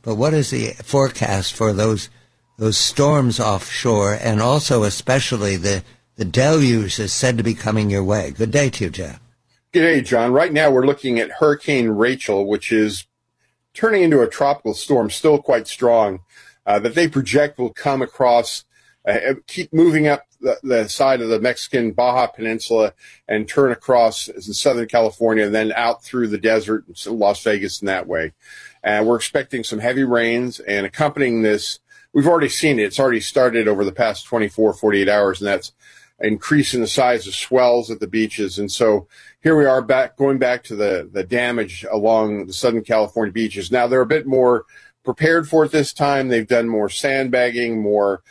but what is the forecast for those storms offshore, and also especially the deluge is said to be coming your way? Good day to you, Jeff. Good day, John. Right now we're looking at Hurricane Rachel, which is turning into a tropical storm, still quite strong, that they project will come across, keep moving up the side of the Mexican Baja Peninsula and turn across Southern California, and then out through the desert, Las Vegas, in that way. And we're expecting some heavy rains, and accompanying this, we've already seen it. It's already started over the past 24, 48 hours, and that's increasing the size of swells at the beaches. And so here we are going back to the damage along the Southern California beaches. Now, they're a bit more prepared for it this time. They've done more sandbagging, more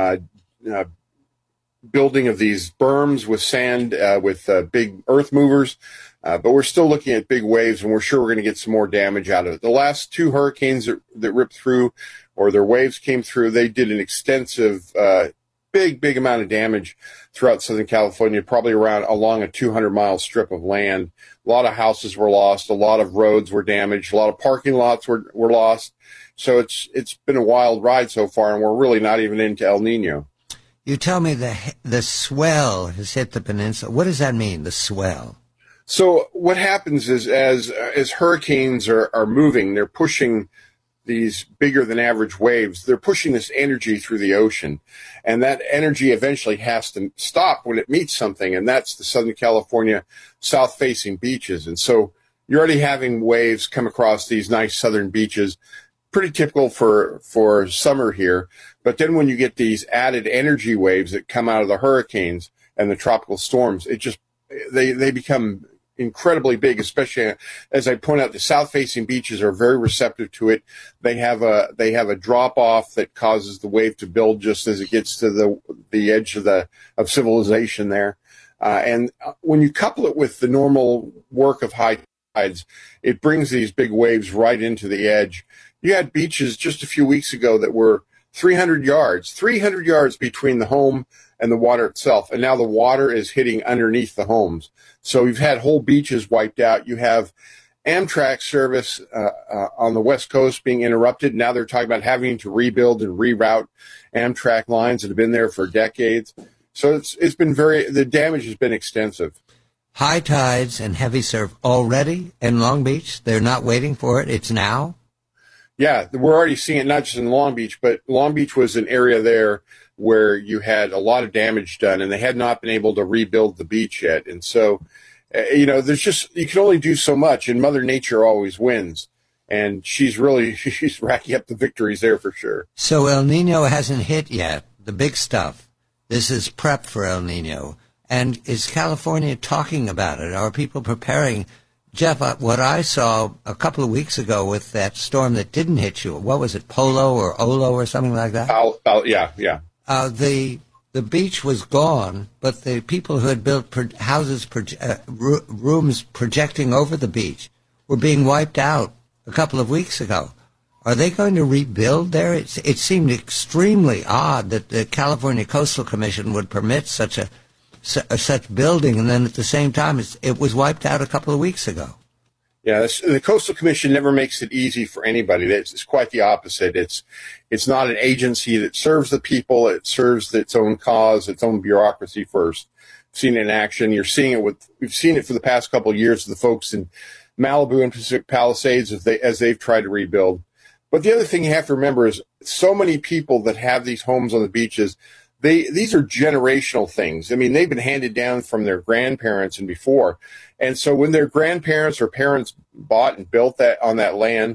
building of these berms with sand, with big earth movers. But we're still looking at big waves, and we're sure we're going to get some more damage out of it. The last two hurricanes that ripped through, or their waves came through, they did an extensive, big amount of damage throughout Southern California, probably along a 200-mile strip of land. A lot of houses were lost. A lot of roads were damaged. A lot of parking lots were lost. So it's been a wild ride so far, and we're really not even into El Nino. You tell me the swell has hit the peninsula. What does that mean, the swell? So what happens is as hurricanes are moving, they're pushing these bigger than average waves. They're pushing this energy through the ocean, and that energy eventually has to stop when it meets something, and that's the Southern California south-facing beaches. And so you're already having waves come across these nice southern beaches, pretty typical for summer here. But then when you get these added energy waves that come out of the hurricanes and the tropical storms, they become incredibly big, especially as I point out, the south-facing beaches are very receptive to it. They have a drop-off that causes the wave to build just as it gets to the edge of civilization there. And when you couple it with the normal work of high tides, it brings these big waves right into the edge. You had beaches just a few weeks ago that were 300 yards between the home and the water itself. And now the water is hitting underneath the homes. So you've had whole beaches wiped out. You have Amtrak service on the West Coast being interrupted. Now they're talking about having to rebuild and reroute Amtrak lines that have been there for decades. So the damage has been extensive. High tides and heavy surf already in Long Beach. They're not waiting for it. It's now. Yeah, we're already seeing it, not just in Long Beach, but Long Beach was an area there where you had a lot of damage done, and they had not been able to rebuild the beach yet. And so, you can only do so much, and Mother Nature always wins. And she's racking up the victories there for sure. So El Nino hasn't hit yet, the big stuff. This is prep for El Nino. And is California talking about it? Are people preparing? Jeff, what I saw a couple of weeks ago with that storm that didn't hit you, what was it, Polo or Olo or something like that? Yeah. The beach was gone, but the people who had built houses, rooms projecting over the beach were being wiped out a couple of weeks ago. Are they going to rebuild there? It seemed extremely odd that the California Coastal Commission would permit such building, and then at the same time it was wiped out a couple of weeks ago. Yeah, the Coastal Commission never makes it easy for anybody. It's quite the opposite. It's not an agency that serves the people. It serves its own cause, its own bureaucracy first. I've seen it in action. We've seen it for the past couple of years with the folks in Malibu and Pacific Palisades as they've tried to rebuild. But the other thing you have to remember is so many people that have these homes on the beaches, these are generational things. I mean, they've been handed down from their grandparents and before. And so when their grandparents or parents bought and built that on that land,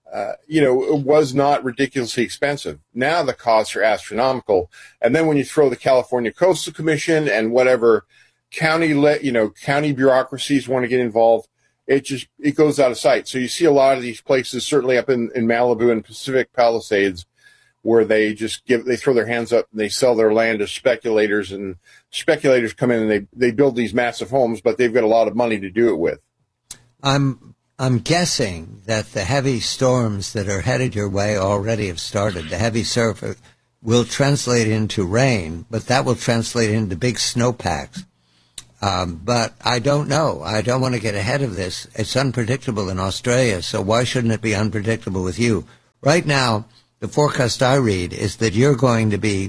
it was not ridiculously expensive. Now the costs are astronomical. And then when you throw the California Coastal Commission and whatever county bureaucracies want to get involved, it goes out of sight. So you see a lot of these places, certainly up in Malibu and Pacific Palisades, where they throw their hands up and they sell their land to speculators, and speculators come in and they build these massive homes, but they've got a lot of money to do it with. I'm guessing that the heavy storms that are headed your way already have started. The heavy surf will translate into rain, but that will translate into big snowpacks. But I don't know. I don't want to get ahead of this. It's unpredictable in Australia, so why shouldn't it be unpredictable with you? Right now, the forecast I read is that you're going to be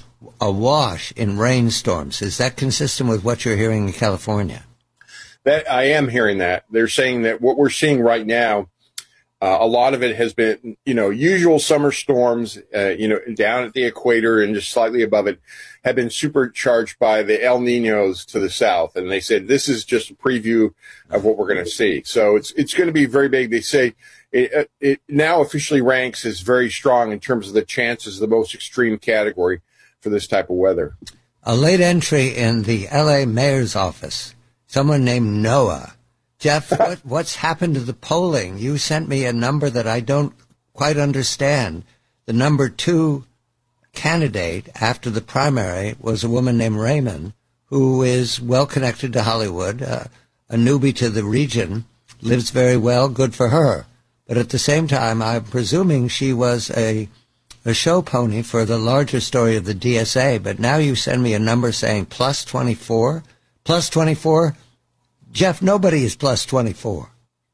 awash in rainstorms. Is that consistent with what you're hearing in California? That I am hearing that. They're saying that what we're seeing right now, a lot of it has been, usual summer storms, down at the equator and just slightly above it, have been supercharged by the El Niños to the south. And they said this is just a preview of what we're going to see. So it's going to be very big. They say it now officially ranks as very strong in terms of the chances, the most extreme category for this type of weather. A late entry in the L.A. mayor's office, someone named Noah. Jeff, what's happened to the polling? You sent me a number that I don't quite understand. The number 2 candidate after the primary was a woman named Raymond, who is well connected to Hollywood, a newbie to the region, lives very well, good for her. But at the same time, I'm presuming she was a show pony for the larger story of the DSA. But now you send me a number saying plus 24? Plus 24? Jeff, nobody is plus 24.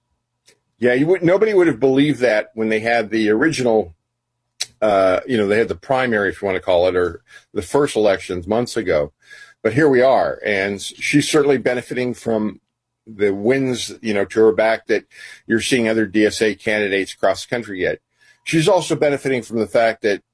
Yeah, nobody would have believed that when they had the original, they had the primary, if you want to call it, or the first elections months ago. But here we are, and she's certainly benefiting from the wins, to her back that you're seeing other DSA candidates across the country get. She's also benefiting from the fact that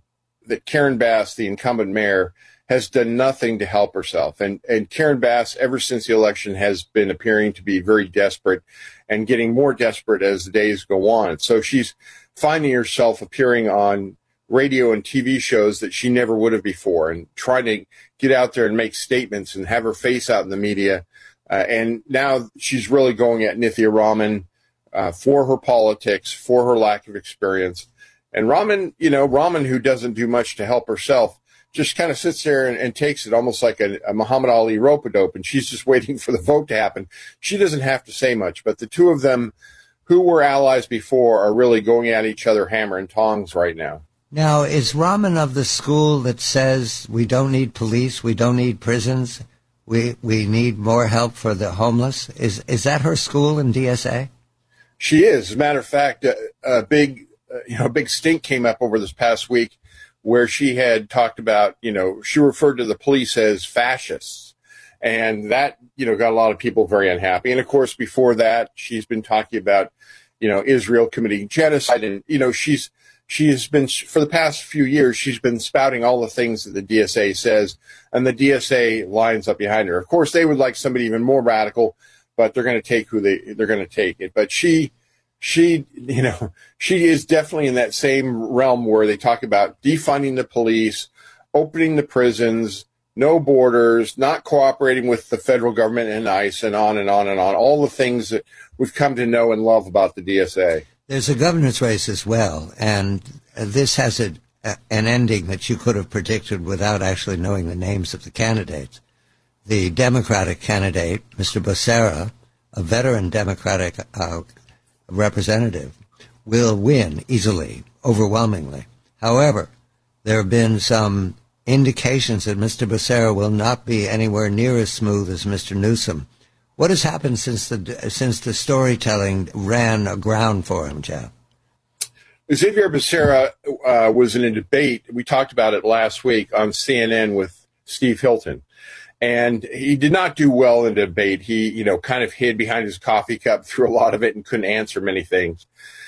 Karen Bass, the incumbent mayor, has done nothing to help herself. And Karen Bass, ever since the election, has been appearing to be very desperate and getting more desperate as the days go on. So she's finding herself appearing on radio and TV shows that she never would have before and trying to get out there and make statements and have her face out in the media. And now she's really going at Nithya Raman for her politics, for her lack of experience. And Raman, who doesn't do much to help herself, just kind of sits there and takes it almost like a Muhammad Ali rope-a-dope, and she's just waiting for the vote to happen. She doesn't have to say much, but the two of them who were allies before are really going at each other hammer and tongs right now. Now, is Raman of the school that says we don't need police, we don't need prisons, we need more help for the homeless? Is that her school in DSA? She is. As a matter of fact, a big stink came up over this past week where she had talked about, she referred to the police as fascists. And that, got a lot of people very unhappy. And of course, before that, she's been talking about, Israel committing genocide. And, she has been, for the past few years, she's been spouting all the things that the DSA says, and the DSA lines up behind her. Of course, they would like somebody even more radical, but they're going to take they're going to take it. But she is definitely in that same realm where they talk about defunding the police, opening the prisons, no borders, not cooperating with the federal government and ICE, and on and on and on. All the things that we've come to know and love about the DSA. There's a governor's race as well, and this has an ending that you could have predicted without actually knowing the names of the candidates. The Democratic candidate, Mr. Becerra, a veteran Democratic representative, will win easily, overwhelmingly. However, there have been some indications that Mr. Becerra will not be anywhere near as smooth as Mr. Newsom. What has happened since the storytelling ran aground for him, Jeff? Xavier Becerra was in a debate. We talked about it last week on CNN with Steve Hilton. And he did not do well in the debate. He, kind of hid behind his coffee cup through a lot of it and couldn't answer many things.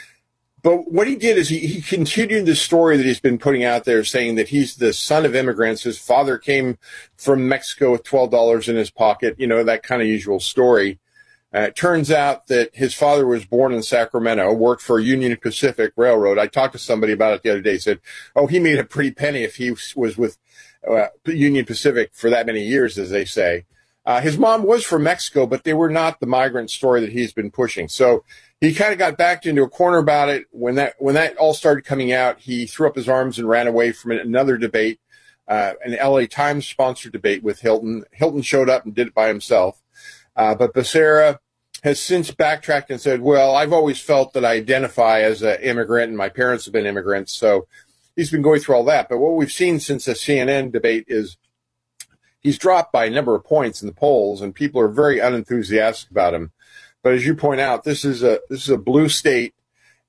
But what he did is he continued the story that he's been putting out there, saying that he's the son of immigrants. His father came from Mexico with $12 in his pocket, that kind of usual story. It turns out that his father was born in Sacramento, worked for Union Pacific Railroad. I talked to somebody about it the other day. He said, he made a pretty penny if he was with Union Pacific for that many years, as they say. His mom was from Mexico, but they were not the migrant story that he's been pushing. So he kind of got backed into a corner about it. When that all started coming out, he threw up his arms and ran away from another debate, an LA Times sponsored debate with Hilton. Hilton showed up and did it by himself. But Becerra has since backtracked and said, well, I've always felt that I identify as an immigrant and my parents have been immigrants. So he's been going through all that. But what we've seen since the CNN debate is he's dropped by a number of points in the polls, and people are very unenthusiastic about him. But as you point out, this is a blue state,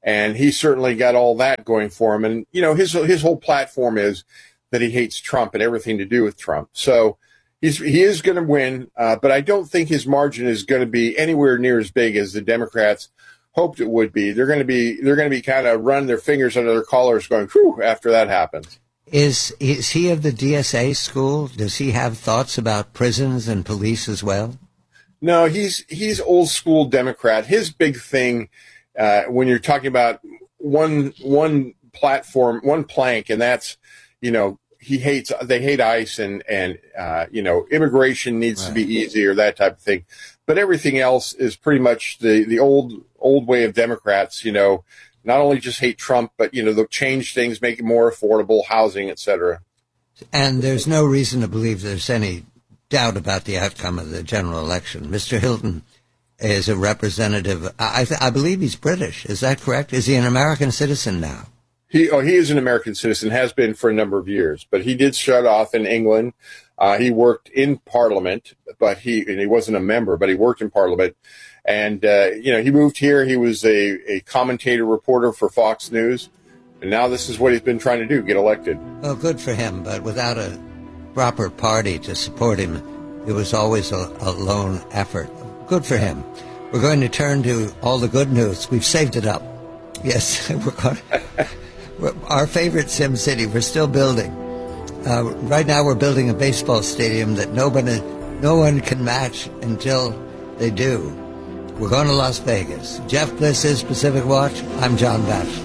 And he certainly got all that going for him. And, his whole platform is that he hates Trump and everything to do with Trump. So he is going to win, but I don't think his margin is going to be anywhere near as big as the Democrats hoped it would be. They're going to be kind of run their fingers under their collars going, whew, after that happens. Is he of the DSA school? Does he have thoughts about prisons and police as well? No, he's old school Democrat. His big thing, when you're talking about one platform, one plank, and that's, they hate ICE and immigration needs to be easy or that type of thing. But everything else is pretty much the old way of Democrats, not only just hate Trump, but, they'll change things, make it more affordable, housing, et cetera. And there's no reason to believe there's any doubt about the outcome of the general election. Mr. Hilton is a representative. I believe he's British. Is that correct? Is he an American citizen now? He is an American citizen, has been for a number of years, but he did start off in England. He worked in Parliament, but he wasn't a member, but he worked in Parliament. And, he moved here. He was a commentator reporter for Fox News. And now this is what he's been trying to do, get elected. Well, good for him, but without a proper party to support him, it was always a lone effort. Good for him. We're going to turn to all the good news. We've saved it up. Yes, our favorite Sim City, we're still building. Right now we're building a baseball stadium that no one can match until they do. We're going to Las Vegas. Jeff Bliss is Pacific Watch. I'm John Batchelor.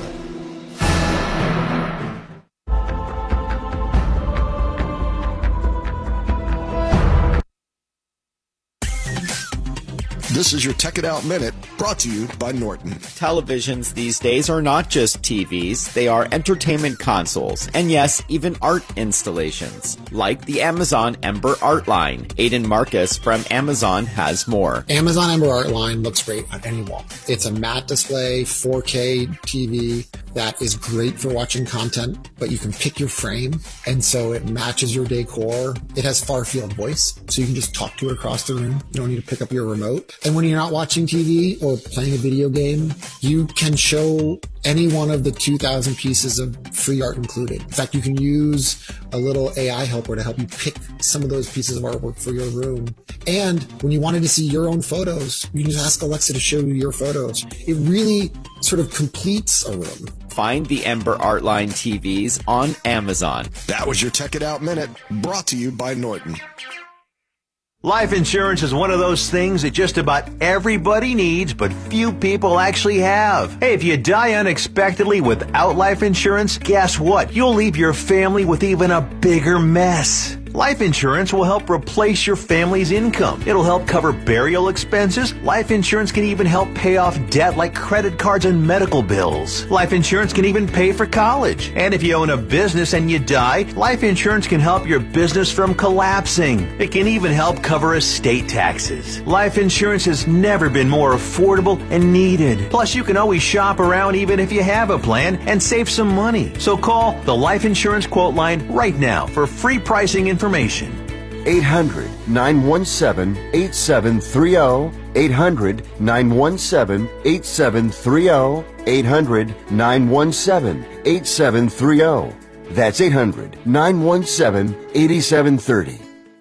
This is your Tech It Out Minute, brought to you by Norton. Televisions these days are not just TVs, they are entertainment consoles, and yes, even art installations, like the Amazon Ember Art Line. Aiden Marcus from Amazon has more. Amazon Ember Art Line looks great on any wall. It's a matte display, 4K TV that is great for watching content, but you can pick your frame, and so it matches your decor. It has far-field voice, so you can just talk to it across the room. You don't need to pick up your remote. And when you're not watching TV or playing a video game, you can show any one of the 2,000 pieces of free art included. In fact, you can use a little AI helper to help you pick some of those pieces of artwork for your room. And when you wanted to see your own photos, you can just ask Alexa to show you your photos. It really sort of completes a room. Find the Ember Art Line TVs on Amazon. That was your Tech It Out Minute, brought to you by Norton. Life insurance is one of those things that just about everybody needs, but few people actually have. Hey, if you die unexpectedly without life insurance, guess what? You'll leave your family with even a bigger mess. Life insurance will help replace your family's income. It'll help cover burial expenses. Life insurance can even help pay off debt like credit cards and medical bills. Life insurance can even pay for college. And if you own a business and you die, life insurance can help your business from collapsing. It can even help cover estate taxes. Life insurance has never been more affordable and needed. Plus, you can always shop around even if you have a plan and save some money. So call the Life Insurance Quote Line right now for free pricing information. 800-917-8730. 800-917-8730. 800-917-8730. That's 800-917-8730.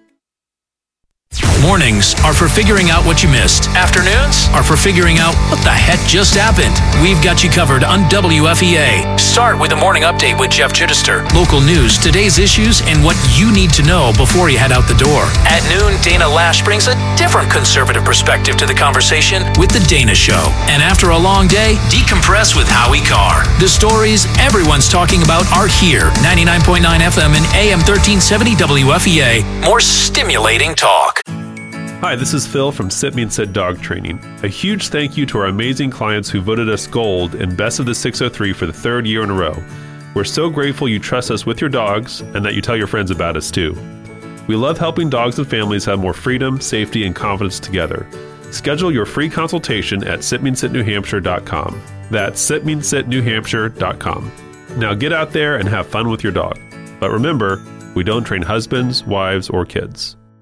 Mornings are for figuring out what you missed. Afternoons are for figuring out what the heck just happened. We've got you covered on WFEA. Start with a morning update with Jeff Chittister. Local news, today's issues, and what you need to know before you head out the door. At noon, Dana Lash brings a different conservative perspective to the conversation with The Dana Show. And after a long day, decompress with Howie Carr. The stories everyone's talking about are here. 99.9 FM and AM 1370 WFEA. More stimulating talk. Hi, this is Phil from Sit Me and Sit Dog Training. A huge thank you to our amazing clients who voted us gold and best of the 603 for the third year in a row. We're so grateful you trust us with your dogs and that you tell your friends about us too. We love helping dogs and families have more freedom, safety, and confidence together. Schedule your free consultation at sitmeansitnewhampshire.com. That's sitmeansitnewhampshire.com. Now get out there and have fun with your dog. But remember, we don't train husbands, wives, or kids.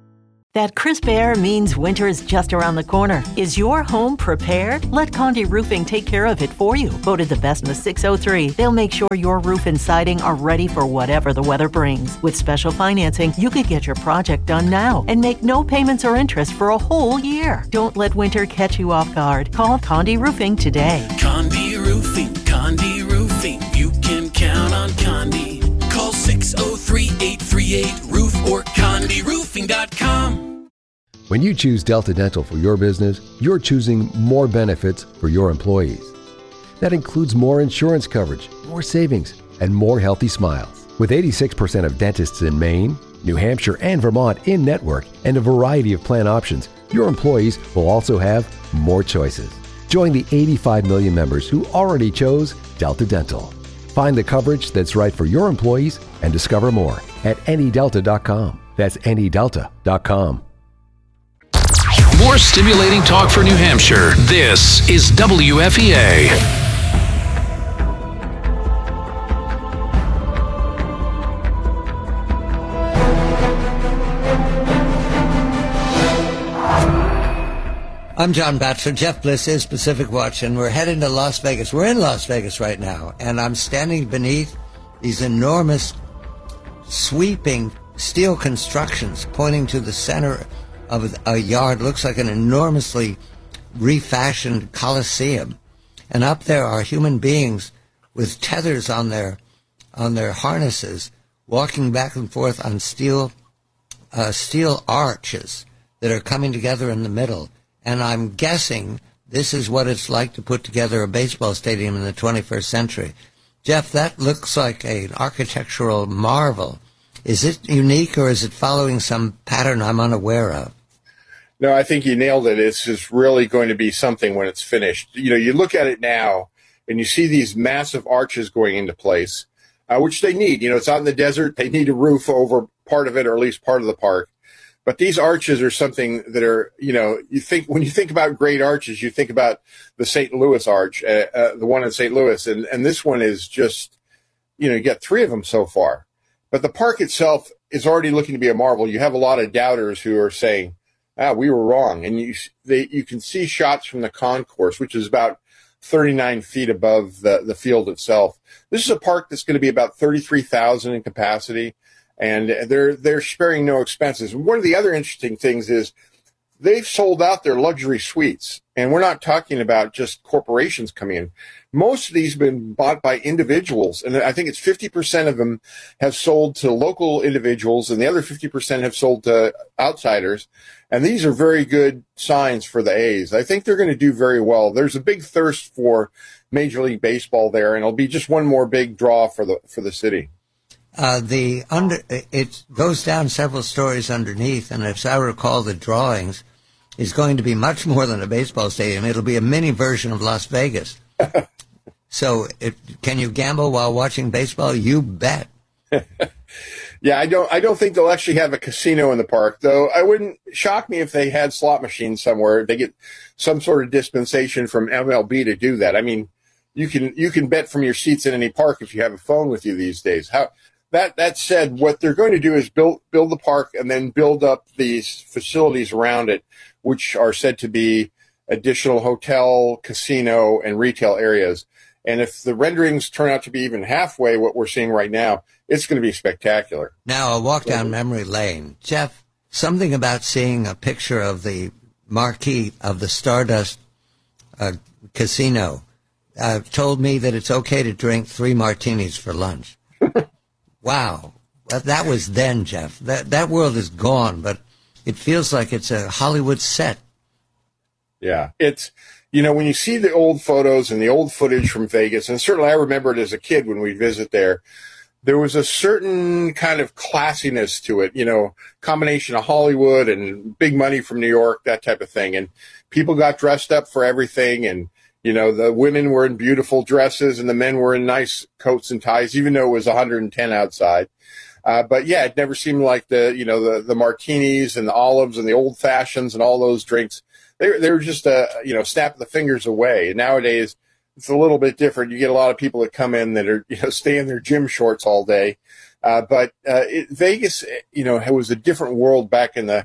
That crisp air means winter is just around the corner. Is your home prepared? Let Condé Roofing take care of it for you. Voted the best in the 603. They'll make sure your roof and siding are ready for whatever the weather brings. With special financing, you could get your project done now and make no payments or interest for a whole year. Don't let winter catch you off guard. Call Condé Roofing today. Condé Roofing, Condé Roofing. You can count on Condé. Call 603-838-ROOF or CondéRoofing.com. When you choose Delta Dental for your business, you're choosing more benefits for your employees. That includes more insurance coverage, more savings, and more healthy smiles. With 86% of dentists in Maine, New Hampshire, and Vermont in network and a variety of plan options, your employees will also have more choices. Join the 85 million members who already chose Delta Dental. Find the coverage that's right for your employees and discover more at anydelta.com. That's anydelta.com. More stimulating talk for New Hampshire. This is WFEA. I'm John Batchelor. Jeff Bliss is Pacific Watch, and we're heading to Las Vegas. We're in Las Vegas right now, and I'm standing beneath these enormous, sweeping steel constructions pointing to the center of a yard. Looks like an enormously refashioned coliseum. And up there are human beings with tethers on their harnesses, walking back and forth on steel arches that are coming together in the middle. And I'm guessing this is what it's like to put together a baseball stadium in the 21st century. Jeff, that looks like an architectural marvel. Is it unique, or is it following some pattern I'm unaware of? No, I think you nailed it. It's just really going to be something when it's finished. You know, you look at it now and you see these massive arches going into place, which they need. You know, it's out in the desert. They need a roof over part of it, or at least part of the park. But these arches are something that are, you know, when you think about great arches, you think about the St. Louis arch, the one in St. Louis. And this one is just, you know, you got 3 of them so far. But the park itself is already looking to be a marvel. You have a lot of doubters who are saying, we were wrong. And you can see shots from the concourse, which is about 39 feet above the field itself. This is a park that's going to be about 33,000 in capacity, and they're sparing no expenses. One of the other interesting things is they've sold out their luxury suites, and we're not talking about just corporations coming in. Most of these have been bought by individuals, and I think it's 50% of them have sold to local individuals, and the other 50% have sold to outsiders. And these are very good signs for the A's. I think they're going to do very well. There's a big thirst for Major League Baseball there, and it'll be just one more big draw for the city. It goes down several stories underneath, and as I recall the drawings, is going to be much more than a baseball stadium. It'll be a mini version of Las Vegas. So can you gamble while watching baseball? You bet. Yeah, I don't think they'll actually have a casino in the park, though. I wouldn't shock me if they had slot machines somewhere. They get some sort of dispensation from MLB to do that. I mean, you can bet from your seats in any park if you have a phone with you these days. That said, what they're going to do is build the park and then build up these facilities around it, which are said to be additional hotel, casino, and retail areas. And if the renderings turn out to be even halfway what we're seeing right now, it's going to be spectacular. Now, a walk down memory lane. Jeff, something about seeing a picture of the marquee of the Stardust Casino told me that it's okay to drink 3 martinis for lunch. Wow. That was then, Jeff. That world is gone, but it feels like it's a Hollywood set. Yeah. It's, you know, when you see the old photos and the old footage from Vegas, and certainly I remember it as a kid when we'd visit there was a certain kind of classiness to it, you know, combination of Hollywood and big money from New York, that type of thing. And people got dressed up for everything. And, you know, the women were in beautiful dresses and the men were in nice coats and ties, even though it was 110 outside. But yeah, it never seemed like the martinis and the olives and the old fashions and all those drinks. They were just snap the fingers away. And nowadays it's a little bit different. You get a lot of people that come in that are, stay in their gym shorts all day. But Vegas, it was a different world back in the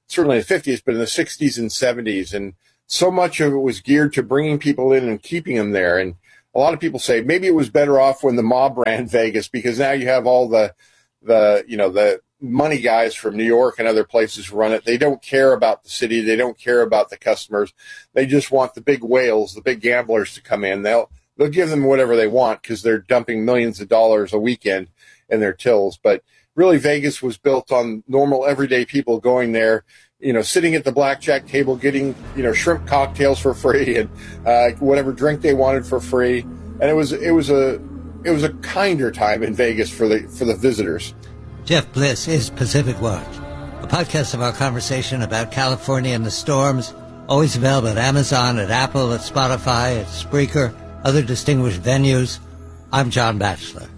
certainly the 50s, but in the 60s and 70s. And so much of it was geared to bringing people in and keeping them there. And a lot of people say maybe it was better off when the mob ran Vegas, because now you have all the money guys from New York and other places run it. They don't care about the city. They don't care about the customers. They just want the big whales, the big gamblers to come in. They'll give them whatever they want because they're dumping millions of dollars a weekend in their tills. But really, Vegas was built on normal, everyday people going there, sitting at the blackjack table, getting, shrimp cocktails for free and whatever drink they wanted for free. And it was a kinder time in Vegas for the visitors. Jeff Bliss is Pacific Watch, a podcast of our conversation about California and the storms, always available at Amazon, at Apple, at Spotify, at Spreaker, other distinguished venues. I'm John Batchelor.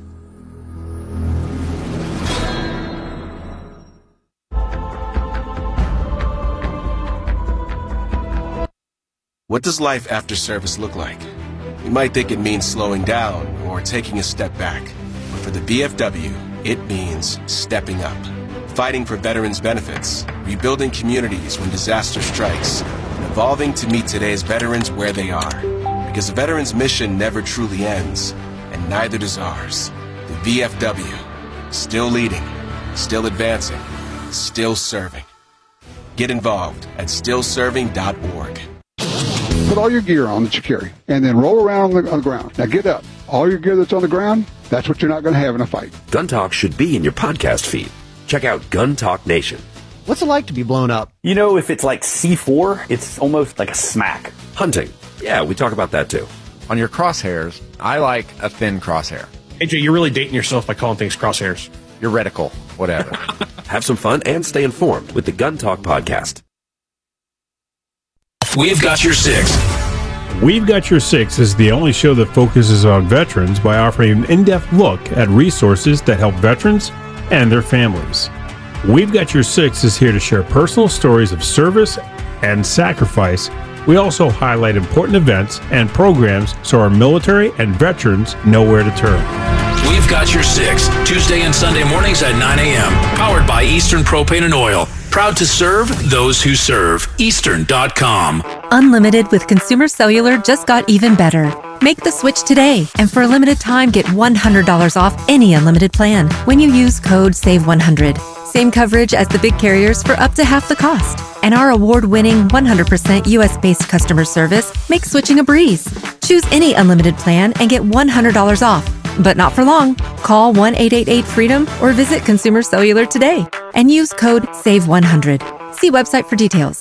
What does life after service look like? You might think it means slowing down or taking a step back. But for the VFW, it means stepping up. Fighting for veterans' benefits, rebuilding communities when disaster strikes, and evolving to meet today's veterans where they are. Because a veteran's mission never truly ends, and neither does ours. The VFW, still leading, still advancing, still serving. Get involved at stillserving.org. Put all your gear on that you carry, and then roll around on the ground. Now get up. All your gear that's on the ground, that's what you're not going to have in a fight. Gun Talk should be in your podcast feed. Check out Gun Talk Nation. What's it like to be blown up? If it's like C4, it's almost like a smack. Hunting. Yeah, we talk about that too. On your crosshairs, I like a thin crosshair. AJ, you're really dating yourself by calling things crosshairs. Your reticle, whatever. Have some fun and stay informed with the Gun Talk podcast. We've got your six. We've Got Your Six is the only show that focuses on veterans by offering an in-depth look at resources that help veterans and their families. We've Got Your Six is here to share personal stories of service and sacrifice. We also highlight important events and programs so our military and veterans know where to turn. We've Got Your Six, Tuesday and Sunday mornings at 9 a.m. Powered by Eastern Propane and Oil. Proud to serve those who serve. Eastern.com. Unlimited with Consumer Cellular just got even better. Make the switch today, and for a limited time, get $100 off any unlimited plan when you use code SAVE100. Same coverage as the big carriers for up to half the cost. And our award-winning 100% U.S.-based customer service makes switching a breeze. Choose any unlimited plan and get $100 off. But not for long. Call 1-888-FREEDOM or visit Consumer Cellular today and use code SAVE100. See website for details.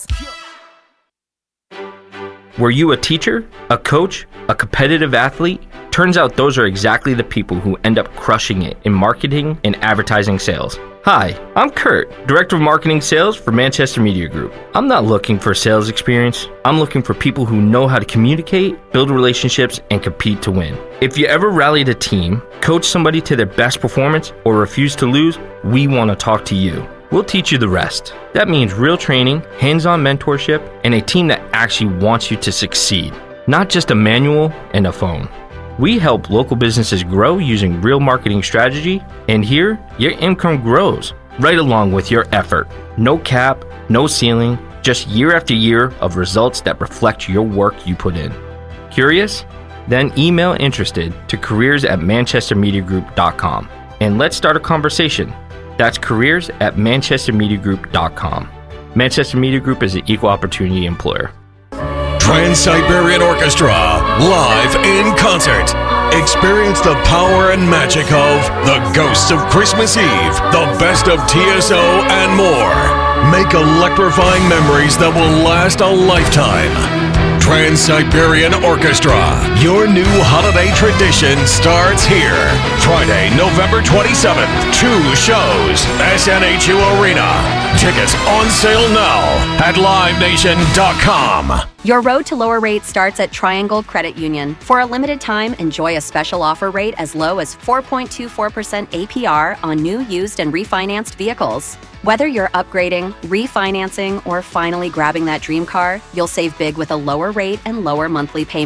Were you a teacher, a coach, a competitive athlete? Turns out those are exactly the people who end up crushing it in marketing and advertising sales. Hi, I'm Kurt, Director of Marketing Sales for Manchester Media Group. I'm not looking for sales experience. I'm looking for people who know how to communicate, build relationships, and compete to win. If you ever rallied a team, coach somebody to their best performance, or refuse to lose, we want to talk to you. We'll teach you the rest. That means real training, hands-on mentorship, and a team that actually wants you to succeed, not just a manual and a phone. We help local businesses grow using real marketing strategy, and here, your income grows right along with your effort. No cap, no ceiling, just year after year of results that reflect your work you put in. Curious? Then email interested to careers@manchestermediagroup.com and let's start a conversation. That's careers@manchestermediagroup.com. Manchester Media Group is an equal opportunity employer. Trans-Siberian Orchestra, live in concert. Experience the power and magic of The Ghosts of Christmas Eve, the best of TSO, and more. Make electrifying memories that will last a lifetime. Trans-Siberian Orchestra, your new holiday tradition starts here. Friday, November 27th, 2 shows, SNHU Arena. Tickets on sale now at LiveNation.com. Your road to lower rates starts at Triangle Credit Union. For a limited time, enjoy a special offer rate as low as 4.24% APR on new, used, and refinanced vehicles. Whether you're upgrading, refinancing, or finally grabbing that dream car, you'll save big with a lower rate and lower monthly payment.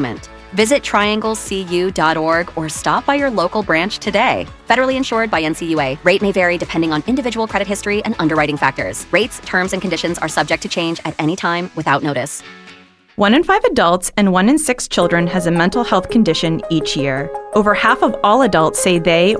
Visit trianglecu.org or stop by your local branch today. Federally insured by NCUA. Rate may vary depending on individual credit history and underwriting factors. Rates, terms, and conditions are subject to change at any time without notice. 1 in 5 adults and 1 in 6 children has a mental health condition each year. Over half of all adults say they